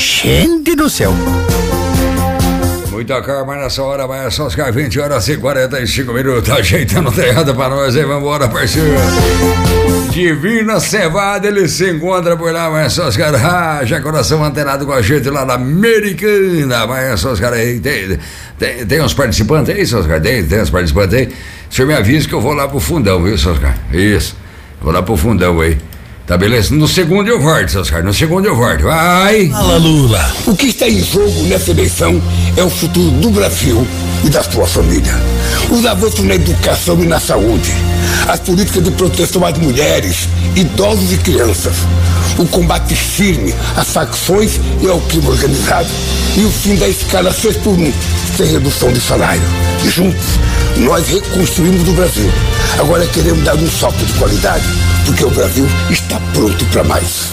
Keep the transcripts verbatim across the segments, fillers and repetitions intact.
Gente do céu. Muita calma nessa hora, vai só os vinte horas e quarenta e cinco minutos. Ajeitando terrada pra nós aí, vambora, parceiro. Divina Cevada, ele se encontra por lá, vai só os caras. Ah, já coração antenado com a gente lá na Americana, vai só os caras aí. Tem, tem, tem uns participantes aí, seus caras? Tem, tem uns participantes aí. O senhor me avisa que eu vou lá pro fundão, viu, seus caras? Isso, vou lá pro fundão aí. Tá beleza? No segundo eu volto, seus caras. No segundo eu volto. Vai! Fala, Lula. O que está em jogo nessa eleição é o futuro do Brasil e da sua família. Os avanços na educação e na saúde. As políticas de proteção às mulheres, idosos e crianças. O combate firme às facções e ao crime organizado. E o fim da escala seis por um, sem redução de salário. E juntos, nós reconstruímos o Brasil. Agora queremos dar um salto de qualidade, porque o Brasil está pronto para mais.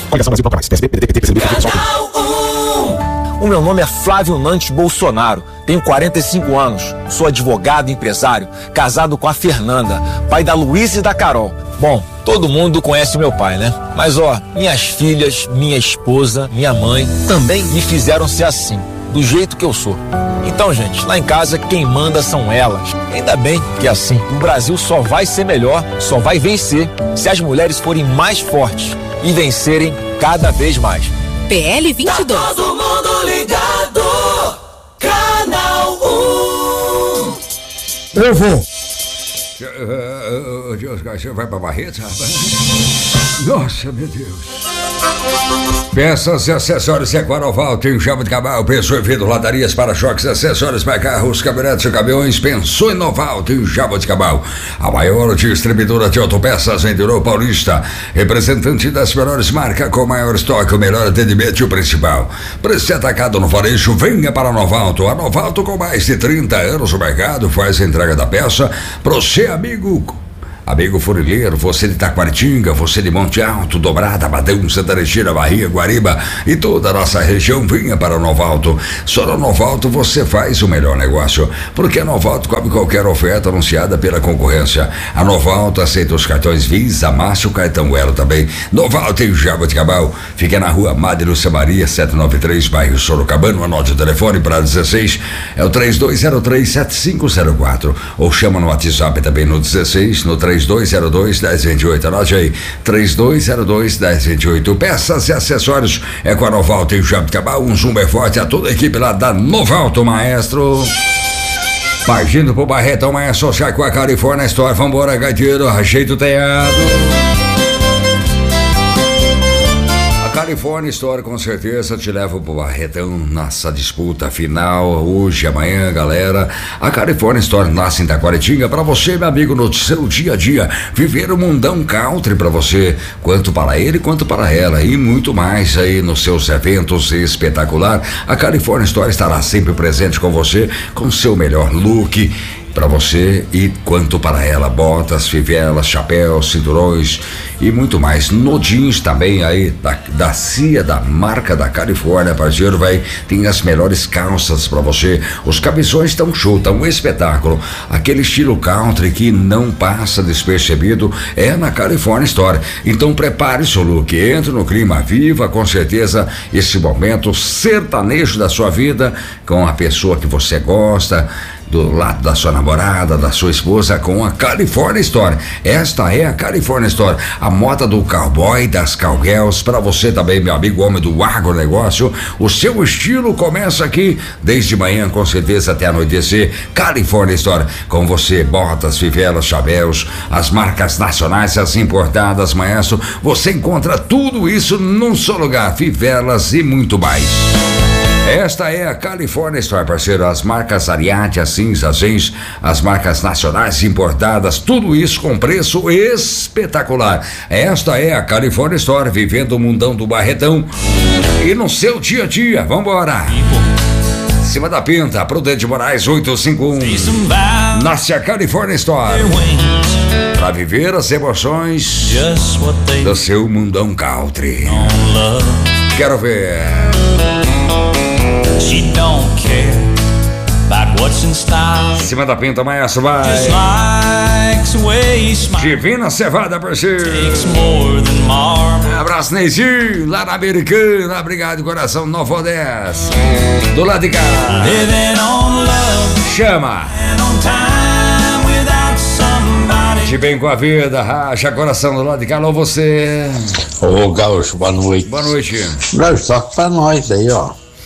O meu nome é Flávio Nantes Bolsonaro, tenho quarenta e cinco anos, sou advogado e empresário, casado com a Fernanda, pai da Luísa e da Carol. Bom, todo mundo conhece meu pai, né? Mas ó, minhas filhas, minha esposa, minha mãe também me fizeram ser assim, do jeito que eu sou. Então, gente, lá em casa quem manda são elas. Ainda bem que é assim, o Brasil só vai ser melhor, só vai vencer se as mulheres forem mais fortes e vencerem cada vez mais. P L vinte e dois. Tá todo mundo ligado. Canal um. Eu vou. Você vai pra Barretos, rapaz? Nossa, meu Deus. Peças e acessórios Equanoval, tem Chave de Cabal, pensou em vidro, ladarias, para-choques, acessórios para carros, caminhonetes e caminhões, pensou em Noval, tem Chave de Cabal, a maior distribuidora de autopeças em Interior Paulista, representante das melhores marcas com maior estoque, o melhor atendimento e o principal. Preço atacado no varejo, venha para a Novalto, a Novalto com mais de trinta anos no mercado, faz a entrega da peça para você, amigo. Amigo funileiro, você de Taquaritinga, você de Monte Alto, Dobrada, Badão, Santa Erechira, Bahia, Guariba e toda a nossa região, venha para a Novalto. Só na Novalto você faz o melhor negócio, porque a Novalto cobre qualquer oferta anunciada pela concorrência. A Novalto aceita os cartões Visa, Márcio, cartão Elo também. Novalto em Jaboticabal, fica na rua Madre Lúcia Maria, setecentos e noventa e três, bairro Sorocabana. Anote o telefone para dezesseis, é o três dois zero três, sete cinco zero quatro, ou chama no WhatsApp também no dezesseis, no três dois zero dois, um zero dois oito, anote aí, três dois zero dois, um zero dois oito. Peças e acessórios é com a Novalto em Jaboticabal, um zumba forte a toda a equipe lá da Novalto, maestro. Partindo pro Barretão, maestro, sai com a Califórnia Store, vambora, gaiteiro, ajeita o teado. California Store com certeza te leva pro Barretão nessa disputa final hoje, amanhã, galera. A California Store nasce em Taquaritinga pra você, meu amigo, no seu dia a dia, viver o mundão country pra você, quanto para ele quanto para ela e muito mais aí nos seus eventos espetacular. A California Store estará sempre presente com você, com seu melhor look para você e quanto para ela, botas, fivelas, chapéus, cinturões e muito mais. No jeans também aí da, da C I A, da marca da Califórnia, parceiro, vai, tem as melhores calças para você. Os cabeções estão show, estão um espetáculo. Aquele estilo country que não passa despercebido é na California Store. Então prepare seu look, entre no clima, viva com certeza esse momento sertanejo da sua vida com a pessoa que você gosta, do lado da sua namorada, da sua esposa, com a California Store. Esta é a California Store, a moda do cowboy, das cowgirls, para você também, meu amigo, homem do agronegócio. O seu estilo começa aqui, desde manhã, com certeza, até anoitecer. California Store, com você, botas, fivelas, chapéus, as marcas nacionais, as importadas, maestro. Você encontra tudo isso num só lugar, fivelas e muito mais. Esta é a California Store, parceiro, as marcas Ariete, a Cinza, a Gens, as marcas nacionais importadas, tudo isso com preço espetacular. Esta é a California Store, vivendo o mundão do Barretão e no seu dia a dia, vambora! Cima da Pinta, Prudente Moraes oitocentos e cinquenta e um, nasce a California Store, para viver as emoções do seu mundão country. Quero ver. She don't care about what's in style. Cima da pinta, maestro, vai. Just likes the way you smile. Divina Cevada, parceiro. Takes more than marble. Abraço, Neizinho, lá na Americana. Obrigado, coração, Nova Odessa. Do lado de cá. Living on love Chama. and on time without somebody. De bem com a vida, racha coração do lado de cá. Alô, você. Ô, Gaúcho, boa noite. Boa noite. Gaúcho, toca pra nós aí, ó.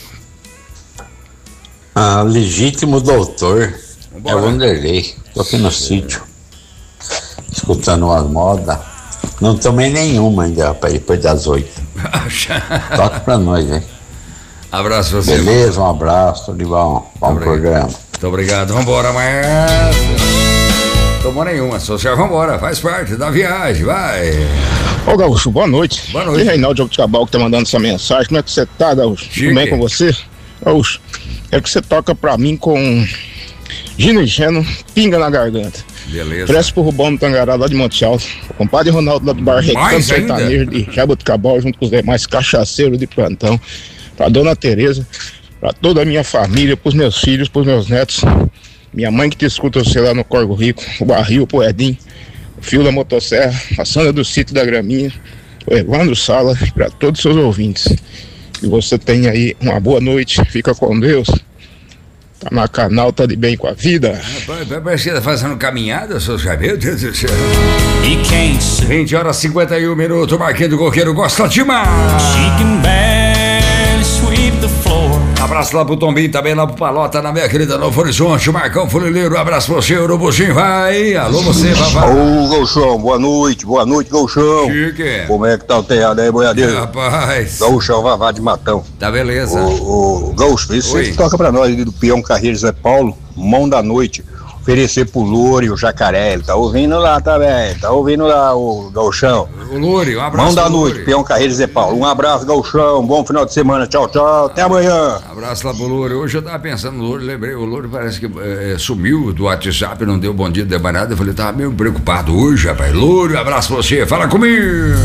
Ah, legítimo doutor. Vambora. É o Wanderlei. Tô aqui no sítio, escutando umas modas. Não tomei nenhuma ainda, rapaz, depois das oito. Toca pra nós, hein? Abraço pra você. Beleza, um abraço, tudo de bom. Bom Obrigado. programa. Muito obrigado. Vambora, maestro. Tomou nenhuma, social. Vambora, faz parte da viagem, vai. Ô Gaúcho, boa noite. Boa noite. E Reinaldo Jabuticabal que tá mandando essa mensagem. Como é que você tá, Gaúcho? Chique. Tudo bem com você? Gaúcho, é que você toca pra mim com Gino e Geno, pinga na garganta. Beleza. Presta pro Rubão do Tangará lá de Monte Alto. O compadre Ronaldo lá do Bar Recanto Mais ainda? Sertanejo de Jabuticabal, junto com os demais cachaceiros de plantão. Pra Dona Tereza, pra toda a minha família, pros meus filhos, pros meus netos. Minha mãe que te escuta você lá no Corgo Rico, o Barril, o Edinho, o Fio da Motosserra, a Sandra do Sítio da Graminha, o Evandro Sala, e para todos os seus ouvintes. Que você tenha aí uma boa noite, fica com Deus. Tá na canal, tá de bem com a vida. Rapaz, parece que tá fazendo caminhada, seu Jair. Meu Deus do céu. He can't see. vinte horas e cinquenta e um minutos. Marquinhos do Coqueiro gosta demais. She can barely sweep the floor. Abraço lá pro Tombinho, também lá pro Palota, na minha querida Novo Horizonte. Marcão Funileiro, abraço pra você, Urubuzinho, vai. Alô, você, papai. Ô, Gauchão, boa noite, boa noite, Gauchão. Chique. Como é que tá o terrado aí, boiadeiro? Rapaz. Gauchão, Vavá de Matão. Tá beleza. Ô, ô, Gaúcho, vê se Oi. você que toca pra nós ali do Peão Carreiro Zé Paulo, mão da noite. Oferecer pro Louro e o Jacaré. Ele tá ouvindo lá também, tá ouvindo lá, o Gauchão. O Lúrio, um abraço. Mão da Lúrio. noite, Peão Carreiro Zé Paulo. Um abraço, Gauchão, bom final de semana, tchau, tchau, até amanhã. Abraço lá pro Lúrio. Hoje eu tava pensando no Lúrio, lembrei, o Lúrio parece que é, sumiu do WhatsApp, não deu bom dia, deu mais nada. Eu falei, tava meio preocupado hoje, rapaz. Lúrio, abraço pra você, fala comigo.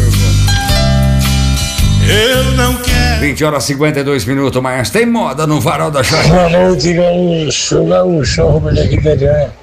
Eu não quero. vinte horas e cinquenta e dois minutos, mas tem moda no Farol da Chave. Boa noite, Gaúcho. Gaúcho, Rubens aqui, Cadê?